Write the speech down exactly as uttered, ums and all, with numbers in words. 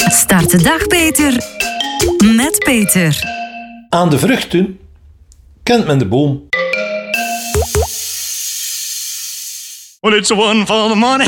Start de dag beter met Peter. Aan de vruchten kent men de boom. Well, it's one for the money,